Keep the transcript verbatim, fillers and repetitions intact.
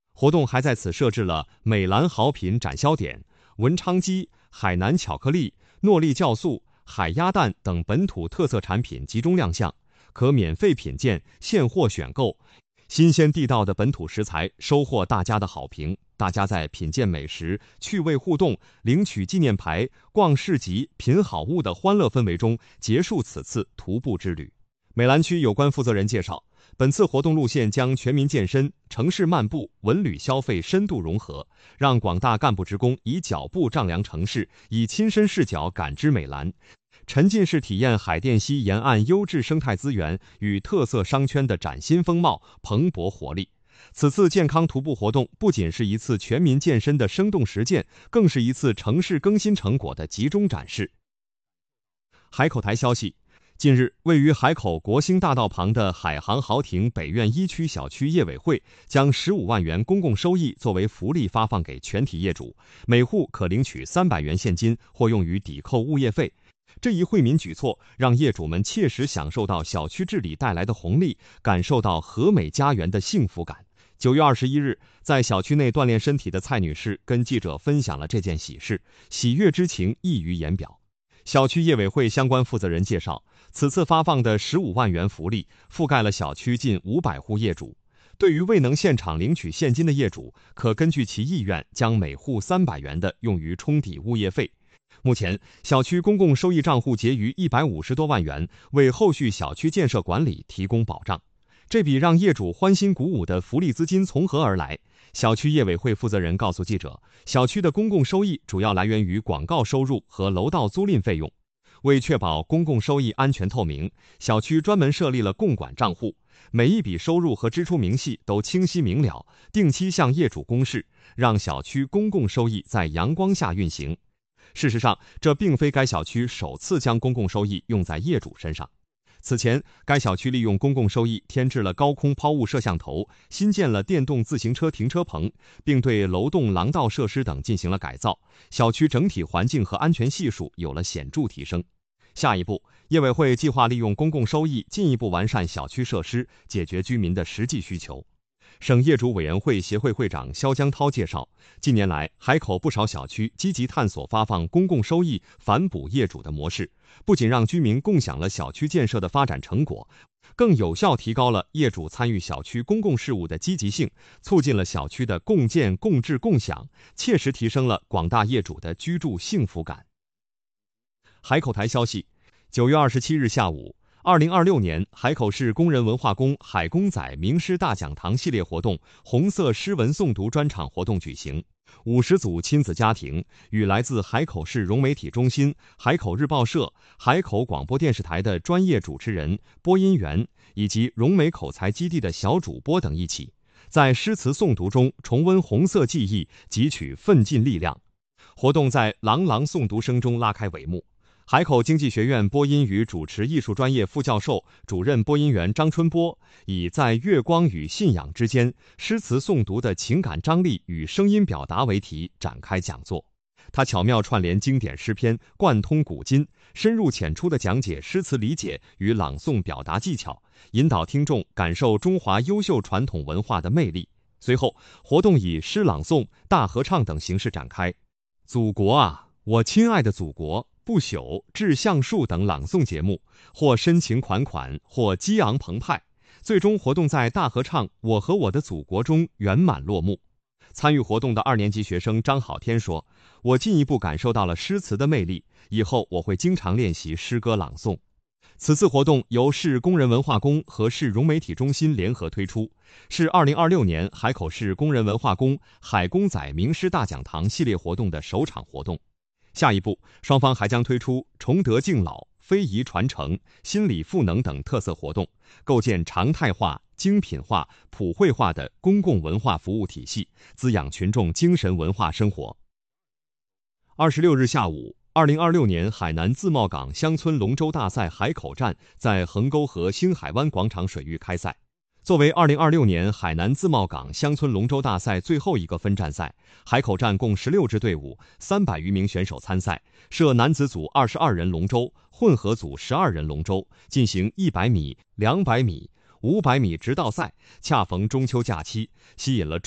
活动还在此设置了美蓝好品展销点、文昌鸡、海南巧克力、诺丽酵素、海鸭蛋等本土特色产品集中亮相，可免费品鉴、现货选购。新鲜地道的本土食材收获大家的好评，大家在品鉴美食、趣味互动、领取纪念牌、逛市集、品好物的欢乐氛围中结束此次徒步之旅。美兰区有关负责人介绍，本次活动路线将全民健身、城市漫步、文旅消费深度融合，让广大干部职工以脚步丈量城市，以亲身视角感知美兰，沉浸式体验海淀西沿岸优质生态资源与特色商圈的崭新风貌、蓬勃活力。此次健康徒步活动不仅是一次全民健身的生动实践，更是一次城市更新成果的集中展示。海口台消息，近日，位于海口国兴大道旁的海航豪庭北苑一区小区业委会将十五万元公共收益作为福利发放给全体业主，每户可领取三百元现金或用于抵扣物业费。这一惠民举措让业主们切实享受到小区治理带来的红利，感受到和美家园的幸福感。九月二十一日，在小区内锻炼身体的蔡女士跟记者分享了这件喜事，喜悦之情溢于言表。小区业委会相关负责人介绍，此次发放的十五万元福利覆盖了小区近五百户业主。对于未能现场领取现金的业主，可根据其意愿将每户三百元的用于冲抵物业费。目前，小区公共收益账户结余一百五十多万元，为后续小区建设管理提供保障。这笔让业主欢欣鼓舞的福利资金从何而来？小区业委会负责人告诉记者，小区的公共收益主要来源于广告收入和楼道租赁费用。为确保公共收益安全透明，小区专门设立了共管账户，每一笔收入和支出明细都清晰明了，定期向业主公示，让小区公共收益在阳光下运行。事实上，这并非该小区首次将公共收益用在业主身上。此前，该小区利用公共收益添置了高空抛物摄像头，新建了电动自行车停车棚，并对楼栋廊道设施等进行了改造，小区整体环境和安全系数有了显著提升。下一步，业委会计划利用公共收益进一步完善小区设施，解决居民的实际需求。省业主委员会协会会长肖江涛介绍，近年来，海口不少小区积极探索发放公共收益反哺业主的模式，不仅让居民共享了小区建设的发展成果，更有效提高了业主参与小区公共事务的积极性，促进了小区的共建、共治、共享，切实提升了广大业主的居住幸福感。海口台消息，九月二十七日下午，二零二六年海口市工人文化宫海公仔名师大讲堂系列活动红色诗文诵读专场活动举行，五十组亲子家庭与来自海口市融媒体中心、海口日报社、海口广播电视台的专业主持人、播音员以及融媒口才基地的小主播等一起，在诗词诵读中重温红色记忆，汲取奋进力量。活动在朗朗诵读声中拉开帷幕。海口经济学院播音与主持艺术专业副教授、主任播音员张春波以在月光与信仰之间，诗词诵读的情感张力与声音表达为题展开讲座。他巧妙串联经典诗篇，贯通古今，深入浅出地讲解诗词理解与朗诵表达技巧，引导听众感受中华优秀传统文化的魅力。随后，活动以诗朗诵、大合唱等形式展开。祖国啊，我亲爱的祖国，不朽、致橡树等朗诵节目，或深情款款，或激昂澎湃。最终活动在大合唱《我和我的祖国》中圆满落幕。参与活动的二年级学生张好天说，我进一步感受到了诗词的魅力，以后我会经常练习诗歌朗诵。此次活动由市工人文化宫和市融媒体中心联合推出，是二零二六年海口市工人文化宫海公仔名师大讲堂系列活动的首场活动。下一步，双方还将推出崇德敬老、非遗传承、心理赋能等特色活动，构建常态化、精品化、普惠化的公共文化服务体系，滋养群众精神文化生活。二十六日下午，二零二六年海南自贸港乡村龙舟大赛海口站在横沟河星海湾广场水域开赛。作为二零二六年海南自贸港乡村龙舟大赛最后一个分站赛，海口站共十六支队伍，三百余名选手参赛，设男子组二十二人龙舟，混合组十二人龙舟，进行一百米、两百米、五百米直道赛。恰逢中秋假期，吸引了众